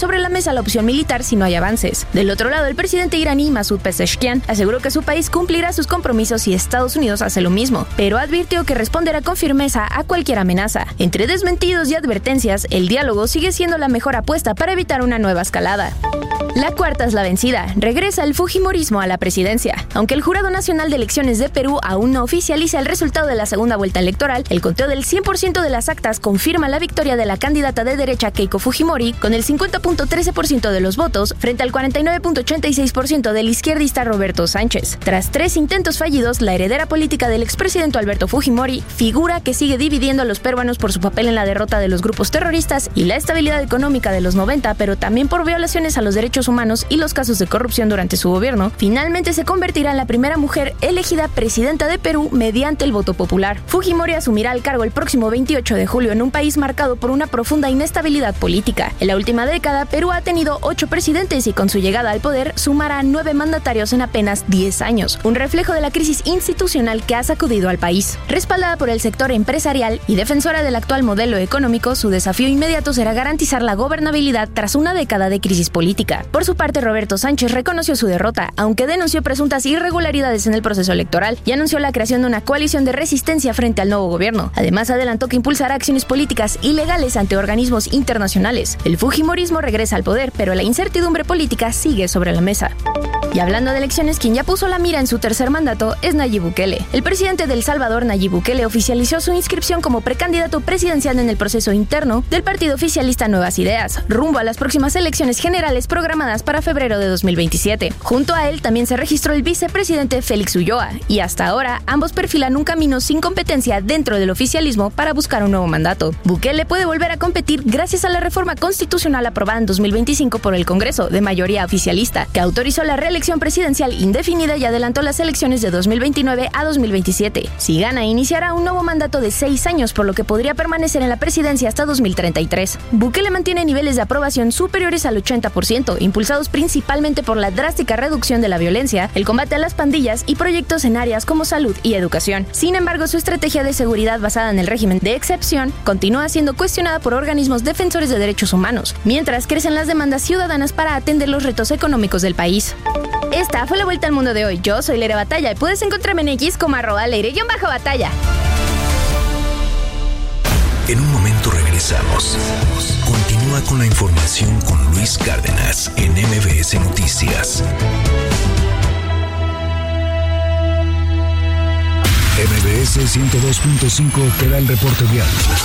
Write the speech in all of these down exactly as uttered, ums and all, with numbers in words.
sobre la mesa la opción militar si no hay avances. Del otro lado, el presidente iraní Masoud Pezeshkian aseguró que su país cumplirá sus compromisos si Estados Unidos hace lo mismo, pero advirtió que responderá con firmeza a cualquier amenaza. Entre desmentidos y advertencias, el diálogo sigue siendo la mejor apuesta para evitar una nueva escalada. La cuarta es la vencida. Regresa el fujimorismo a la presidencia. Aunque el Jurado Nacional de Elecciones de Perú aún no oficializa el resultado de la segunda vuelta electoral, el conteo del cien por ciento de las actas confirma la victoria de la candidata de derecha Keiko Fujimori con el cincuenta punto trece por ciento de los votos frente al cuarenta y nueve punto ochenta y seis por ciento del izquierdista Roberto Sánchez. Tras tres intentos fallidos, la heredera política del expresidente Alberto Fujimori, figura que sigue dividiendo a los peruanos por su papel en la derrota de los grupos terroristas y la estabilidad económica de los noventa, pero también por violaciones a los derechos humanos y los casos de corrupción durante su gobierno, finalmente se convertirá en la primera mujer elegida presidenta de Perú mediante el voto popular. Fujimori asumirá el cargo el próximo veintiocho de julio en un país marcado por una profunda inestabilidad política. En la última década, Perú ha tenido ocho presidentes y con su llegada al poder sumará nueve mandatarios en apenas diez años, un reflejo de la crisis institucional que ha sacudido al país. Respaldada por el sector empresarial y defensora del actual modelo económico, su desafío inmediato será garantizar la gobernabilidad tras una década de crisis política. Por su parte, Roberto Sánchez reconoció su derrota, aunque denunció presuntas irregularidades en el proceso electoral y anunció la creación de una coalición de resistencia frente al nuevo gobierno. Además, adelantó que impulsará acciones políticas ilegales ante organismos internacionales. El fujimorismo regresa al poder, pero la incertidumbre política sigue sobre la mesa. Y hablando de elecciones, quien ya puso la mira en su tercer mandato es Nayib Bukele. El presidente de El Salvador, Nayib Bukele, oficializó su inscripción como precandidato presidencial en el proceso interno del partido oficialista Nuevas Ideas, rumbo a las próximas elecciones generales programadas para febrero de dos mil veintisiete. Junto a él también se registró el vicepresidente Félix Ulloa, y hasta ahora ambos perfilan un camino sin competencia dentro del oficialismo para buscar un nuevo mandato. Bukele puede volver a competir gracias a la reforma constitucional aprobada en dos mil veinticinco por el Congreso, de mayoría oficialista, que autorizó la reelección presidencial indefinida y adelantó las elecciones de dos mil veintinueve a dos mil veintisiete. Si gana, iniciará un nuevo mandato de seis años, por lo que podría permanecer en la presidencia hasta dos mil treinta y tres. Bukele mantiene niveles de aprobación superiores al ochenta por ciento, impulsados principalmente por la drástica reducción de la violencia, el combate a las pandillas y proyectos en áreas como salud y educación. Sin embargo, su estrategia de seguridad basada en el régimen de excepción continúa siendo cuestionada por organismos defensores de derechos humanos, mientras crecen las demandas ciudadanas para atender los retos económicos del país. Esta fue la vuelta al mundo de hoy. Yo soy Leire Batalla y puedes encontrarme en X como arroba Leire-Batalla. En un momento regresamos. Continúa con la información con Luis Cárdenas en M B S Noticias. M B S ciento dos punto cinco te da el reporte vial.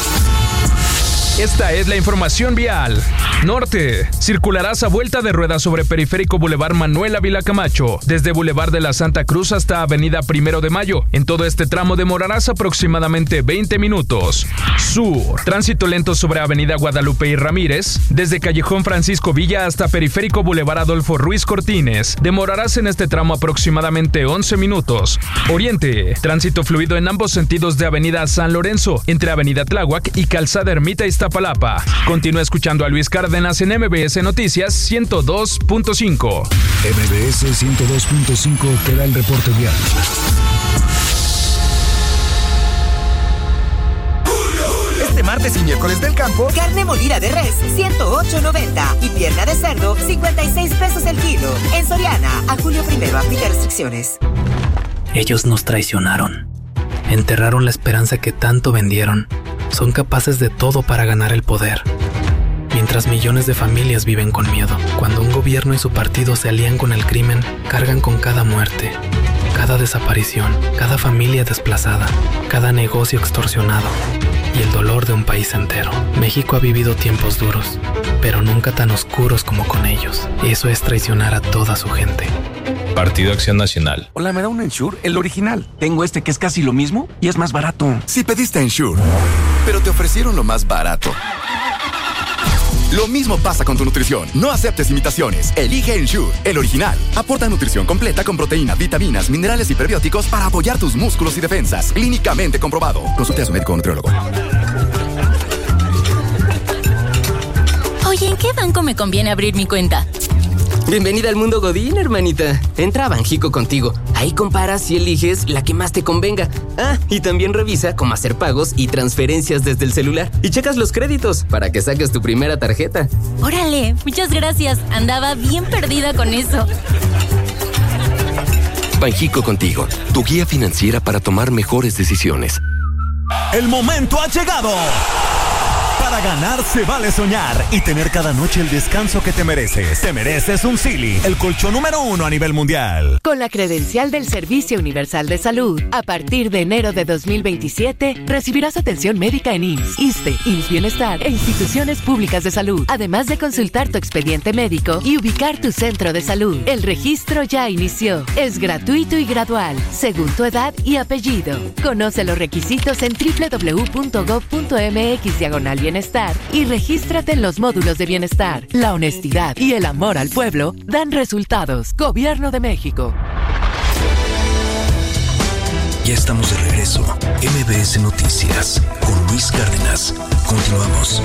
Esta es la información vial. Norte. Circularás a vuelta de rueda sobre Periférico Boulevard Manuel Ávila Camacho, desde Boulevard de la Santa Cruz hasta Avenida Primero de Mayo. En todo este tramo demorarás aproximadamente veinte minutos. Sur. Tránsito lento sobre Avenida Guadalupe y Ramírez, desde Callejón Francisco Villa hasta Periférico Boulevard Adolfo Ruiz Cortines. Demorarás en este tramo aproximadamente once minutos. Oriente. Tránsito fluido en ambos sentidos de Avenida San Lorenzo, entre Avenida Tláhuac y Calzada Ermita Iztapalapa. Continúa escuchando a Luis Cárdenas en M B S Noticias ciento dos punto cinco. M B S ciento dos punto cinco te da el reporte vial. Este martes y miércoles del campo, carne molida de res, ciento ocho noventa y pierna de cerdo, cincuenta y seis pesos el kilo. En Soriana, a julio primero, aplica restricciones. Ellos nos traicionaron. Enterraron la esperanza que tanto vendieron. Son capaces de todo para ganar el poder. Mientras millones de familias viven con miedo, cuando un gobierno y su partido se alían con el crimen, cargan con cada muerte, cada desaparición, cada familia desplazada, cada negocio extorsionado y el dolor de un país entero. México ha vivido tiempos duros, pero nunca tan oscuros como con ellos. Eso es traicionar a toda su gente. Partido Acción Nacional. Hola, ¿me da un Ensure? El original. Tengo este que es casi lo mismo y es más barato. Si pediste Ensure, pero te ofrecieron lo más barato. Lo mismo pasa con tu nutrición. No aceptes imitaciones. Elige Ensure, el original. Aporta nutrición completa con proteínas, vitaminas, minerales y prebióticos para apoyar tus músculos y defensas. Clínicamente comprobado. Consulte a su médico o nutriólogo. Oye, ¿en qué banco me conviene abrir mi cuenta? Bienvenida al mundo Godín, hermanita. Entra a Banjico contigo. Ahí comparas y eliges la que más te convenga. Ah, y también revisa cómo hacer pagos y transferencias desde el celular. Y checas los créditos para que saques tu primera tarjeta. Órale, muchas gracias. Andaba bien perdida con eso. Banjico contigo, tu guía financiera para tomar mejores decisiones. El momento ha llegado. Para ganar se vale soñar y tener cada noche el descanso que te mereces. Te mereces un Sealy, el colchón número uno a nivel mundial. Con la credencial del Servicio Universal de Salud, a partir de enero de dos mil veintisiete, recibirás atención médica en I M S S, ISSSTE, I M S S Bienestar e instituciones públicas de salud, además de consultar tu expediente médico y ubicar tu centro de salud. El registro ya inició. Es gratuito y gradual, según tu edad y apellido. Conoce los requisitos en doble u doble u doble u punto gob punto eme equis diagonal bienestar y regístrate en los módulos de bienestar. La honestidad y el amor al pueblo dan resultados. Gobierno de México. Ya estamos de regreso. M B S Noticias con Luis Cárdenas. Continuamos.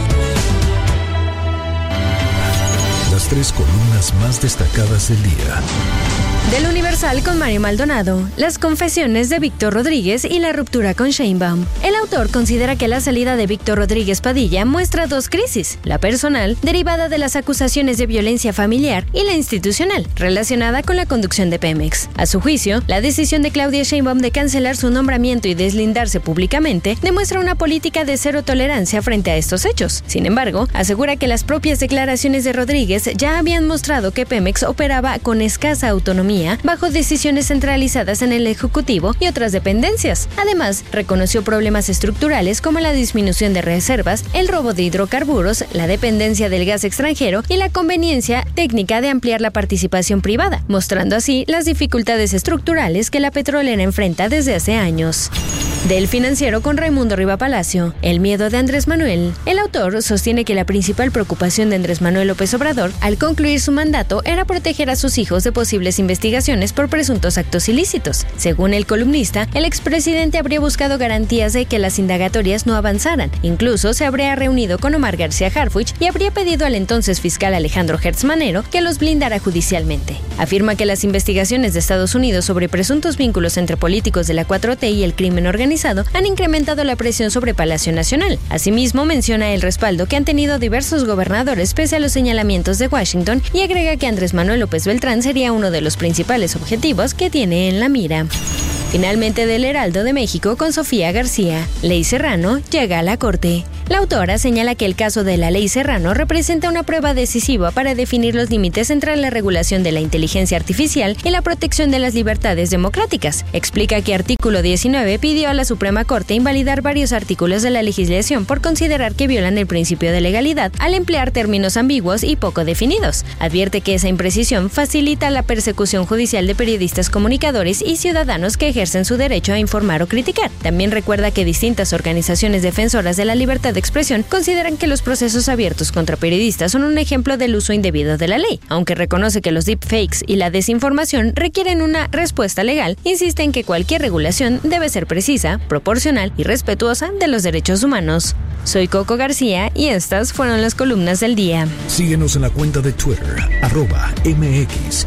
Las tres columnas más destacadas del día. Del Universal con Mario Maldonado, las confesiones de Víctor Rodríguez y la ruptura con Sheinbaum. El autor considera que la salida de Víctor Rodríguez Padilla muestra dos crisis, la personal, derivada de las acusaciones de violencia familiar, y la institucional, relacionada con la conducción de Pemex. A su juicio, la decisión de Claudia Sheinbaum de cancelar su nombramiento y deslindarse públicamente demuestra una política de cero tolerancia frente a estos hechos. Sin embargo, asegura que las propias declaraciones de Rodríguez ya habían mostrado que Pemex operaba con escasa autonomía bajo decisiones centralizadas en el Ejecutivo y otras dependencias. Además, reconoció problemas estructurales como la disminución de reservas, el robo de hidrocarburos, la dependencia del gas extranjero y la conveniencia técnica de ampliar la participación privada, mostrando así las dificultades estructurales que la petrolera enfrenta desde hace años. Del Financiero con Raimundo Riva Palacio, el miedo de Andrés Manuel. El autor sostiene que la principal preocupación de Andrés Manuel López Obrador al concluir su mandato era proteger a sus hijos de posibles investigaciones por presuntos actos ilícitos. Según el columnista, el expresidente habría buscado garantías de que las indagatorias no avanzaran. Incluso se habría reunido con Omar García Harfuch y habría pedido al entonces fiscal Alejandro Hertz Manero que los blindara judicialmente. Afirma que las investigaciones de Estados Unidos sobre presuntos vínculos entre políticos de la cuatro T y el crimen organizado han incrementado la presión sobre Palacio Nacional. Asimismo, menciona el respaldo que han tenido diversos gobernadores pese a los señalamientos de Washington y agrega que Andrés Manuel López Beltrán sería uno de los principales objetivos que tiene en la mira. Finalmente, del Heraldo de México con Sofía García. Ley Serrano llega a la Corte. La autora señala que el caso de la Ley Serrano representa una prueba decisiva para definir los límites entre la regulación de la inteligencia artificial y la protección de las libertades democráticas. Explica que artículo diecinueve pidió a la Suprema Corte invalidar varios artículos de la legislación por considerar que violan el principio de legalidad al emplear términos ambiguos y poco definidos. Advierte que esa imprecisión facilita la persecución judicial de periodistas, comunicadores y ciudadanos que ejercen su derecho a informar o criticar. También recuerda que distintas organizaciones defensoras de la libertad de expresión consideran que los procesos abiertos contra periodistas son un ejemplo del uso indebido de la ley. Aunque reconoce que los deepfakes y la desinformación requieren una respuesta legal, insiste en que cualquier regulación debe ser precisa, proporcional y respetuosa de los derechos humanos. Soy Coco García y estas fueron las columnas del día. Síguenos en la cuenta de Twitter, arroba M X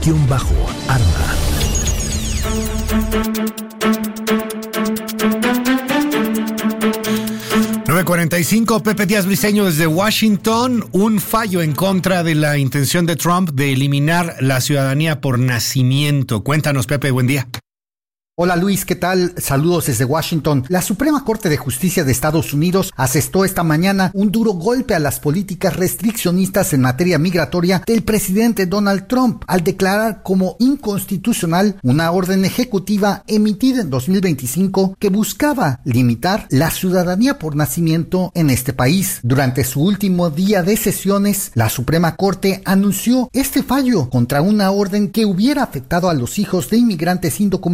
arma. nueve cuarenta y cinco, Pepe Díaz Briceño desde Washington. Un fallo en contra de la intención de Trump de eliminar la ciudadanía por nacimiento. Cuéntanos, Pepe, buen día. Hola Luis, ¿qué tal? Saludos desde Washington. La Suprema Corte de Justicia de Estados Unidos asestó esta mañana un duro golpe a las políticas restriccionistas en materia migratoria del presidente Donald Trump al declarar como inconstitucional una orden ejecutiva emitida en dos mil veinticinco que buscaba limitar la ciudadanía por nacimiento en este país. Durante su último día de sesiones, la Suprema Corte anunció este fallo contra una orden que hubiera afectado a los hijos de inmigrantes indocumentados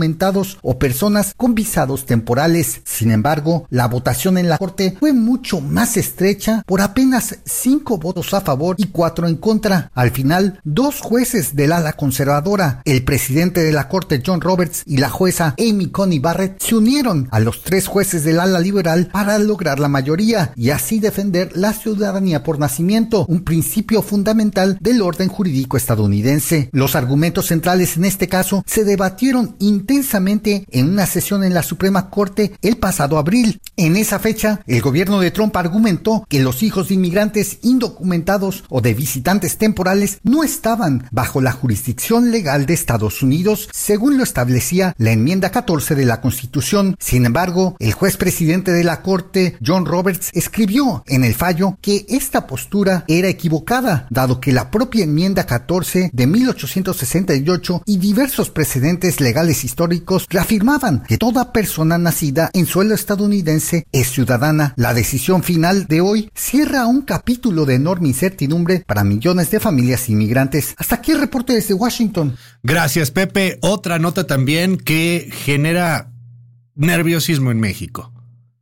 ciudadanos o personas con visados temporales. Sin embargo, la votación en la Corte fue mucho más estrecha por apenas cinco votos a favor y cuatro en contra. Al final, dos jueces del ala conservadora, el presidente de la Corte John Roberts y la jueza Amy Coney Barrett, se unieron a los tres jueces del ala liberal para lograr la mayoría y así defender la ciudadanía por nacimiento, un principio fundamental del orden jurídico estadounidense. Los argumentos centrales en este caso se debatieron intensamente en una sesión en la Suprema Corte el pasado abril. En esa fecha, el gobierno de Trump argumentó que los hijos de inmigrantes indocumentados o de visitantes temporales no estaban bajo la jurisdicción legal de Estados Unidos, según lo establecía la enmienda catorce de la Constitución. Sin embargo, el juez presidente de la Corte, John Roberts, escribió en el fallo que esta postura era equivocada, dado que la propia enmienda catorce de mil ochocientos sesenta y ocho y diversos precedentes legales históricos reafirmaban que toda persona nacida en suelo estadounidense es ciudadana. La decisión final de hoy cierra un capítulo de enorme incertidumbre para millones de familias inmigrantes. Hasta aquí el reporte desde Washington. Gracias, Pepe. Otra nota también que genera nerviosismo en México.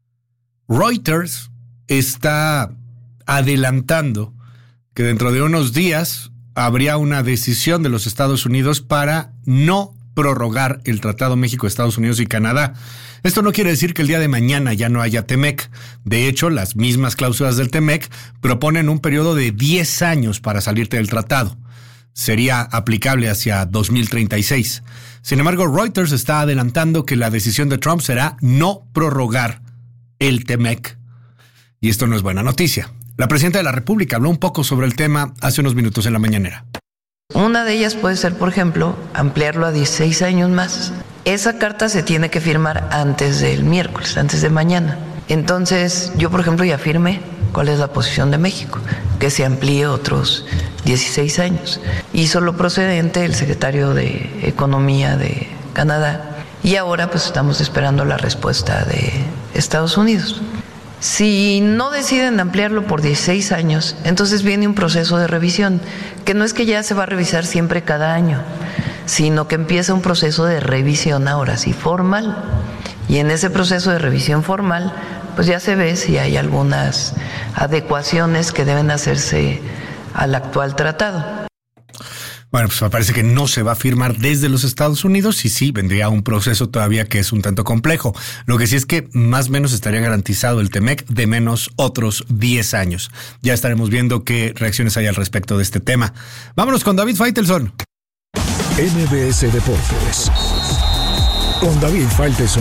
Reuters está adelantando que dentro de unos días habría una decisión de los Estados Unidos para no prorrogar el Tratado México-Estados Unidos y Canadá. Esto no quiere decir que el día de mañana ya no haya T-MEC. De hecho, las mismas cláusulas del T-MEC proponen un periodo de diez años para salirte del tratado. Sería aplicable hacia dos mil treinta y seis. Sin embargo, Reuters está adelantando que la decisión de Trump será no prorrogar el T-MEC. Y esto no es buena noticia. La presidenta de la República habló un poco sobre el tema hace unos minutos en la mañanera. Una de ellas puede ser, por ejemplo, ampliarlo a dieciséis años más. Esa carta se tiene que firmar antes del miércoles, antes de mañana. Entonces, yo, por ejemplo, ya firmé cuál es la posición de México, que se amplíe otros dieciséis años. Hizo lo procedente el secretario de Economía de Canadá y ahora pues estamos esperando la respuesta de Estados Unidos. Si no deciden ampliarlo por dieciséis años, entonces viene un proceso de revisión, que no es que ya se va a revisar siempre cada año, sino que empieza un proceso de revisión ahora sí formal. Y en ese proceso de revisión formal, pues ya se ve si hay algunas adecuaciones que deben hacerse al actual tratado. Bueno, pues me parece que no se va a firmar desde los Estados Unidos y sí, vendría un proceso todavía que es un tanto complejo. Lo que sí es que más o menos estaría garantizado el T-MEC de menos otros diez años. Ya estaremos viendo qué reacciones hay al respecto de este tema. Vámonos con David Faitelson. M B S Deportes con David Faitelson.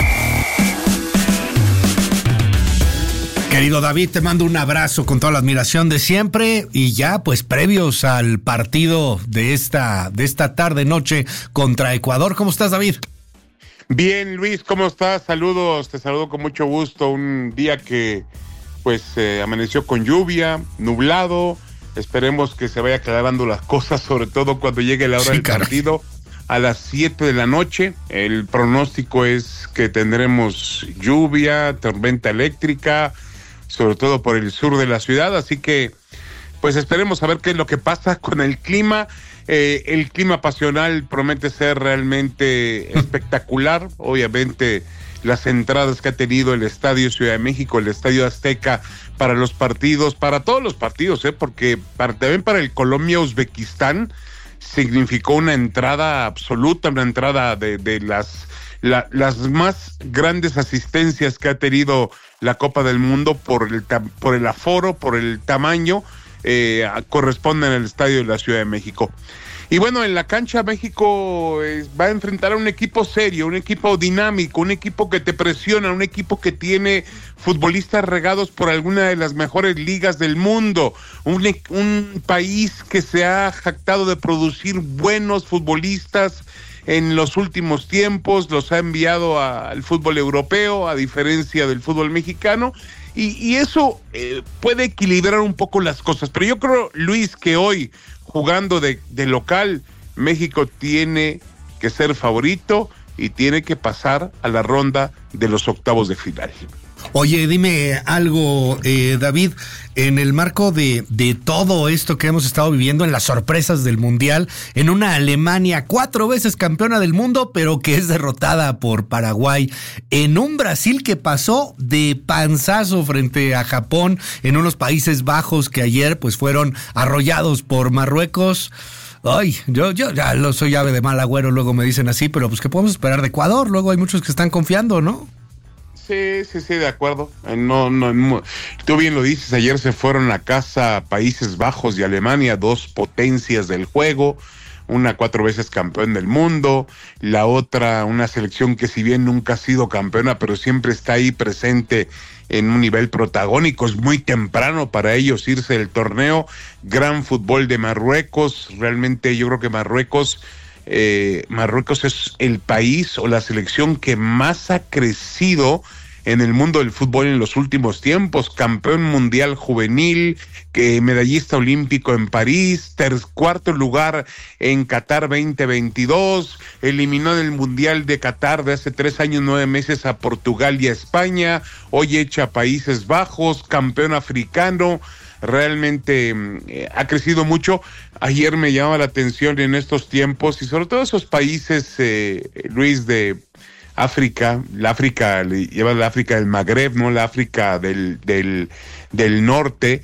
Querido David, te mando un abrazo con toda la admiración de siempre y ya pues previos al partido de esta, de esta tarde noche contra Ecuador. ¿Cómo estás, David? Bien, Luis, ¿cómo estás? Saludos, te saludo con mucho gusto. Un día que pues eh, amaneció con lluvia, nublado. Esperemos que se vaya aclarando las cosas, sobre todo cuando llegue la hora sí, del caray. partido a las siete de la noche. El pronóstico es que tendremos lluvia, tormenta eléctrica, sobre todo por el sur de la ciudad, así que pues esperemos a ver qué es lo que pasa con el clima. Eh, el clima pasional promete ser realmente espectacular. Obviamente las entradas que ha tenido el Estadio Ciudad de México, el Estadio Azteca para los partidos, para todos los partidos, eh, porque para, también para el Colombia-Uzbekistán significó una entrada absoluta, una entrada de, de las, la, las más grandes asistencias que ha tenido la Copa del Mundo por el, por el aforo, por el tamaño, eh, corresponde en el Estadio de la Ciudad de México. Y bueno, en la cancha México eh, va a enfrentar a un equipo serio, un equipo dinámico, un equipo que te presiona, un equipo que tiene futbolistas regados por alguna de las mejores ligas del mundo, un, un país que se ha jactado de producir buenos futbolistas en los últimos tiempos, los ha enviado a, al fútbol europeo, a diferencia del fútbol mexicano, y, y eso eh, puede equilibrar un poco las cosas. Pero yo creo, Luis, que hoy, jugando de, de local, México tiene que ser favorito y tiene que pasar a la ronda de los octavos de final. Oye, dime algo, eh, David, en el marco de, de todo esto que hemos estado viviendo, en las sorpresas del Mundial, en una Alemania cuatro veces campeona del mundo, pero que es derrotada por Paraguay, en un Brasil que pasó de panzazo frente a Japón, en unos Países Bajos que ayer pues fueron arrollados por Marruecos. Ay, yo, yo ya lo soy ave de mal agüero, luego me dicen así, pero pues ¿qué podemos esperar de Ecuador? Luego hay muchos que están confiando, ¿no? Sí, sí, sí, de acuerdo. No, no, no, tú bien lo dices, ayer se fueron a casa Países Bajos y Alemania, dos potencias del juego, una cuatro veces campeón del mundo, la otra una selección que si bien nunca ha sido campeona, pero siempre está ahí presente en un nivel protagónico. Es muy temprano para ellos irse del torneo. Gran fútbol de Marruecos, realmente yo creo que Marruecos... Eh, Marruecos es el país o la selección que más ha crecido en el mundo del fútbol en los últimos tiempos. Campeón mundial juvenil, que medallista olímpico en París, ter- cuarto lugar en Qatar veinte veintidós, eliminó en el mundial de Qatar de hace tres años, nueve meses a Portugal y a España, hoy echa a Países Bajos, campeón africano. Realmente eh, ha crecido mucho. Ayer me llamaba la atención en estos tiempos y sobre todo esos países, eh, Luis, de África, la África, le lleva la África del Magreb, ¿no? La África del, del, del norte,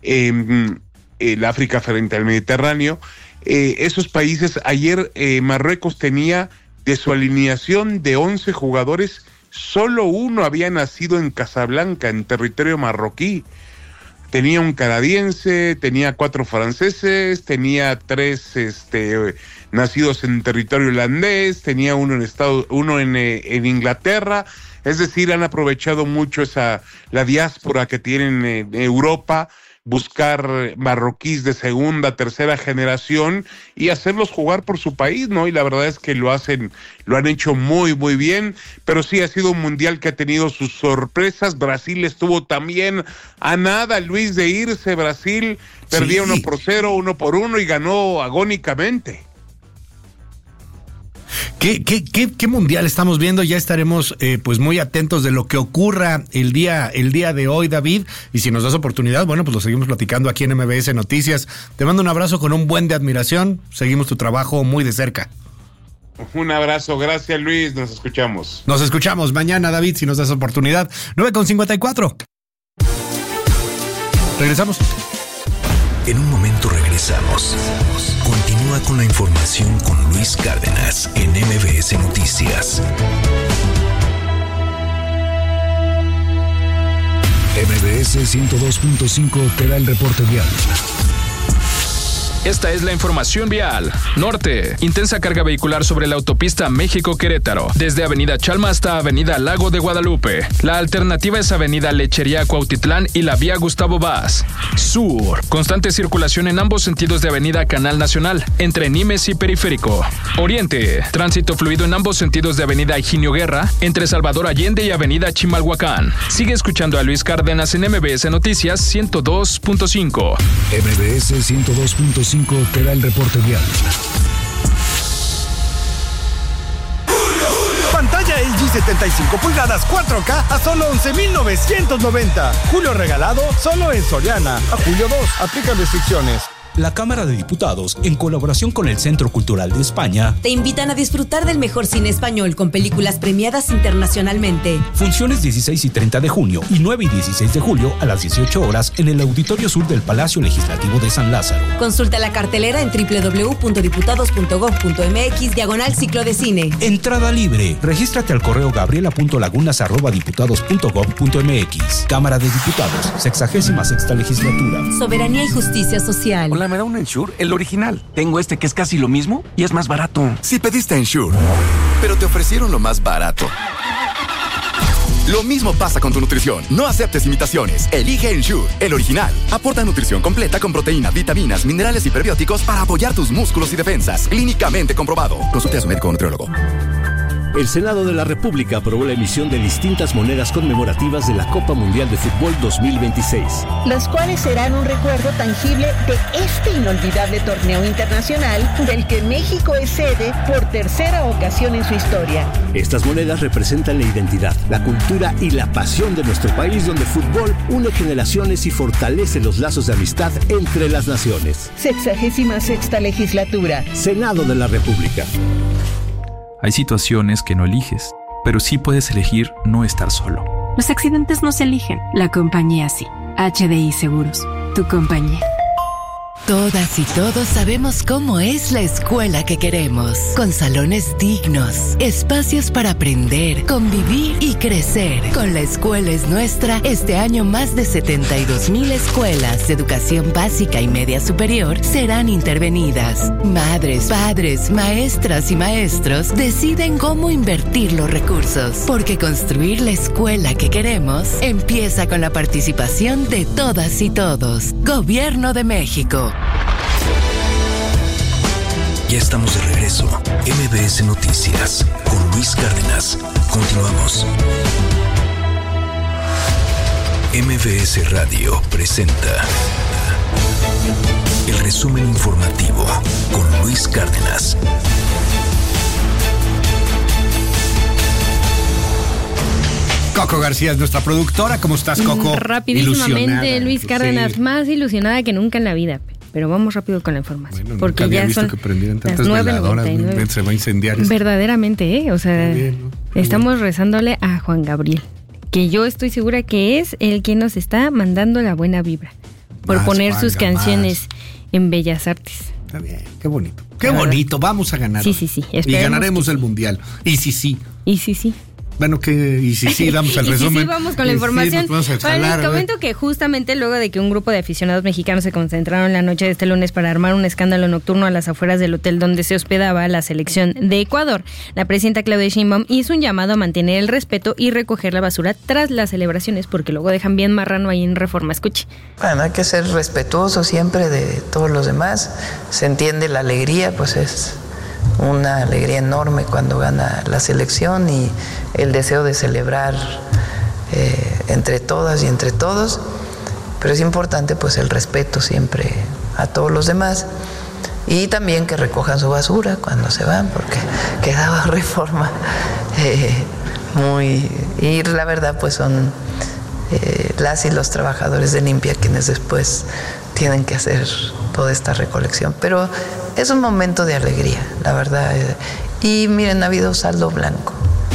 eh, el África frente al Mediterráneo. Eh, esos países, ayer eh, Marruecos tenía de su alineación de once jugadores, solo uno había nacido en Casablanca, en territorio marroquí. Tenía un canadiense, tenía cuatro franceses, tenía tres este, nacidos en territorio holandés, tenía uno en Estado, uno en, eh, en Inglaterra. Es decir, han aprovechado mucho esa la diáspora que tienen en Europa, buscar marroquíes de segunda, tercera generación y hacerlos jugar por su país, ¿no? Y la verdad es que lo hacen, lo han hecho muy, muy bien, pero sí ha sido un mundial que ha tenido sus sorpresas. Brasil estuvo también a nada, Luis, de irse. Brasil perdía sí. uno por cero, uno por uno y ganó agónicamente. ¿Qué, qué, qué, qué mundial estamos viendo? Ya estaremos eh, pues muy atentos de lo que ocurra el día, el día de hoy, David. Y si nos das oportunidad, bueno, pues lo seguimos platicando aquí en M B S Noticias. Te mando un abrazo con un buen de admiración. Seguimos tu trabajo muy de cerca. Un abrazo, gracias Luis, nos escuchamos. Nos escuchamos mañana, David, si nos das oportunidad. nueve con cincuenta y cuatro. Regresamos. En un momento regresamos. Continúa con la información con Luis Cárdenas en M B S Noticias. M B S ciento dos punto cinco te da el reporte vial. Esta es la información vial. Norte. Intensa carga vehicular sobre la autopista México-Querétaro, desde Avenida Chalma hasta Avenida Lago de Guadalupe. La alternativa es Avenida Lechería Cuautitlán y la vía Gustavo Vaz. Sur. Constante circulación en ambos sentidos de Avenida Canal Nacional, entre Nimes y Periférico. Oriente. Tránsito fluido en ambos sentidos de Avenida Higinio Guerra, entre Salvador Allende y Avenida Chimalhuacán. Sigue escuchando a Luis Cárdenas en M B S Noticias ciento dos punto cinco. M B S ciento dos punto cinco te da el reporte vial. Pantalla L G setenta y cinco pulgadas cuatro K a solo once mil novecientos noventa. Julio regalado solo en Soriana. A julio dos, aplican restricciones. La Cámara de Diputados, en colaboración con el Centro Cultural de España, te invitan a disfrutar del mejor cine español con películas premiadas internacionalmente. Funciones dieciséis y treinta de junio y nueve y dieciséis de julio a las dieciocho horas en el Auditorio Sur del Palacio Legislativo de San Lázaro. Consulta la cartelera en doble u doble u doble u punto diputados punto gob punto eme equis diagonal ciclo de cine. Entrada libre. Regístrate al correo gabriela punto lagunas arroba diputados punto gob punto eme equis. Cámara de Diputados, sexagésima sexta legislatura. Soberanía y justicia social. Hola, ¿me da un Ensure? El original. Tengo este que es casi lo mismo y es más barato. Si pediste Ensure, pero te ofrecieron lo más barato. Lo mismo pasa con tu nutrición. No aceptes imitaciones. Elige Ensure, el original. Aporta nutrición completa con proteína, vitaminas, minerales y prebióticos para apoyar tus músculos y defensas. Clínicamente comprobado. Consulte a su médico o nutriólogo. El Senado de la República aprobó la emisión de distintas monedas conmemorativas de la Copa Mundial de Fútbol dos mil veintiséis. Las cuales serán un recuerdo tangible de este inolvidable torneo internacional del que México es sede por tercera ocasión en su historia. Estas monedas representan la identidad, la cultura y la pasión de nuestro país, donde el fútbol une generaciones y fortalece los lazos de amistad entre las naciones. Sexagésima sexta legislatura. Senado de la República. Hay situaciones que no eliges, pero sí puedes elegir no estar solo. Los accidentes no se eligen, la compañía sí. H D I Seguros, tu compañía. Todas y todos sabemos cómo es la escuela que queremos, con salones dignos, espacios para aprender, convivir y crecer. Con La Escuela es Nuestra, este año más de setenta y dos mil escuelas de educación básica y media superior serán intervenidas. Madres, padres, maestras y maestros deciden cómo invertir los recursos, porque construir la escuela que queremos empieza con la participación de todas y todos. Gobierno de México. Ya estamos de regreso. M B S Noticias con Luis Cárdenas. Continuamos. M B S Radio presenta el resumen informativo con Luis Cárdenas. Coco García es nuestra productora. ¿Cómo estás, Coco? Rapidísimamente, Luis Cárdenas, sí. Más ilusionada que nunca en la vida. Pero vamos rápido con la información. Bueno, porque nunca había ya visto son que prendieran tantas veladoras, se va a incendiar. Verdaderamente, ¿eh? O sea, bien, ¿no? Estamos bien. Rezándole a Juan Gabriel, que yo estoy segura que es el que nos está mandando la buena vibra por más, poner sus canciones más. En Bellas Artes. Está bien, qué bonito. Qué la bonito, verdad. Vamos a ganar. Sí, sí, sí. Y ganaremos el Mundial. Y sí, sí. Y sí, sí. Bueno, que y si sí, damos el resumen. Y sí, vamos con la información. Sí, vamos a jalar, bueno, les comento que justamente luego de que un grupo de aficionados mexicanos se concentraron la noche de este lunes para armar un escándalo nocturno a las afueras del hotel donde se hospedaba la selección de Ecuador, la presidenta Claudia Sheinbaum hizo un llamado a mantener el respeto y recoger la basura tras las celebraciones, porque luego dejan bien marrano ahí en Reforma. Escuche. Bueno, hay que ser respetuoso siempre de todos los demás. Se entiende la alegría, pues es una alegría enorme cuando gana la selección y el deseo de celebrar eh, entre todas y entre todos, pero es importante pues el respeto siempre a todos los demás y también que recojan su basura cuando se van, porque quedaba Reforma eh, muy... y la verdad pues son eh, las y los trabajadores de limpia quienes después tienen que hacer toda esta recolección, pero es un momento de alegría, la verdad. Y miren, ha habido saldo blanco.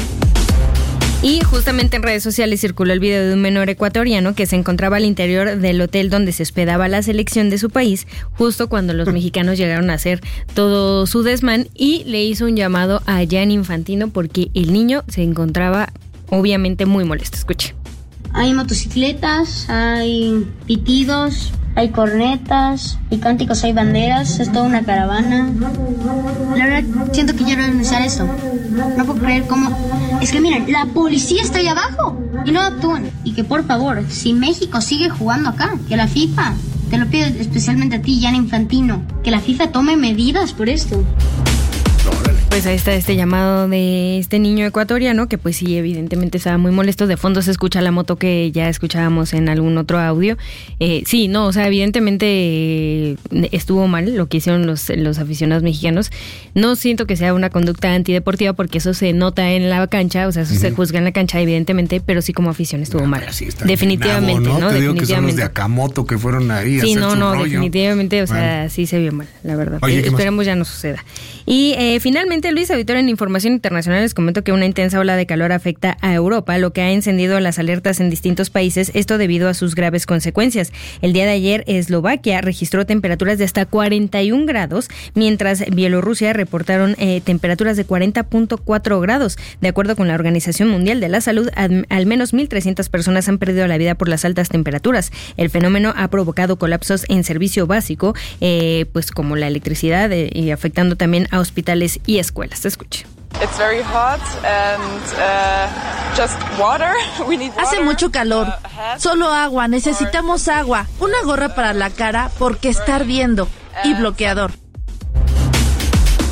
Y justamente en redes sociales circuló el video de un menor ecuatoriano que se encontraba al interior del hotel donde se hospedaba la selección de su país, justo cuando los mexicanos llegaron a hacer todo su desmán, y le hizo un llamado a Gianni Infantino porque el niño se encontraba obviamente muy molesto. Escuche. Hay motocicletas, hay pitidos, hay cornetas, hay cánticos, hay banderas, es toda una caravana. La verdad, siento que quiero denunciar esto. No puedo creer cómo... Es que miren, la policía está ahí abajo y no actúan. Y que por favor, si México sigue jugando acá, que la FIFA, te lo pido especialmente a ti, Gianni Infantino, que la FIFA tome medidas por esto. Pues ahí está este llamado de este niño ecuatoriano que pues sí, evidentemente estaba muy molesto. De fondo se escucha la moto que ya escuchábamos en algún otro audio. Eh, sí, no, o sea, evidentemente eh, estuvo mal lo que hicieron los, los aficionados mexicanos. No siento que sea una conducta antideportiva porque eso se nota en la cancha, o sea, eso uh-huh. se juzga en la cancha evidentemente, pero sí como afición estuvo mal. Sí, definitivamente, ¿no? ¿no? Te digo definitivamente. que son los de Akamoto que fueron ahí a sí, hacer no, su no, rollo. definitivamente, o bueno. sea, sí se vio mal, la verdad. Oye, esperemos ya no suceda. Y eh, finalmente, Luis, auditorio, en información internacional les comento que una intensa ola de calor afecta a Europa, lo que ha encendido las alertas en distintos países, esto debido a sus graves consecuencias. El día de ayer, Eslovaquia registró temperaturas de hasta cuarenta y un grados, mientras Bielorrusia reportaron eh, temperaturas de cuarenta punto cuatro grados. De acuerdo con la Organización Mundial de la Salud, al, al menos mil trescientas personas han perdido la vida por las altas temperaturas. El fenómeno ha provocado colapsos en servicio básico, eh, pues como la electricidad, eh, y afectando también a hospitales y escuelas. Te escuche. It's very hot and, uh, just water. We need water. Hace mucho calor. Solo agua. Necesitamos agua. Una gorra para la cara porque está ardiendo. Y bloqueador.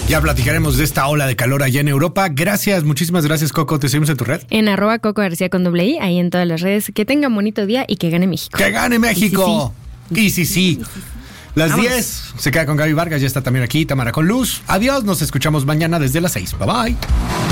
Ya platicaremos de esta ola de calor allá en Europa. Gracias, muchísimas gracias, Coco. Te seguimos en tu red. En arroba Coco García con doble I, ahí en todas las redes. Que tengan bonito día y que gane México. ¡Que gane México! Y sí, sí. Las Vamos. diez se queda con Gaby Vargas, ya está también aquí Tamara con Luz. Adiós, nos escuchamos mañana desde las seis. Bye bye.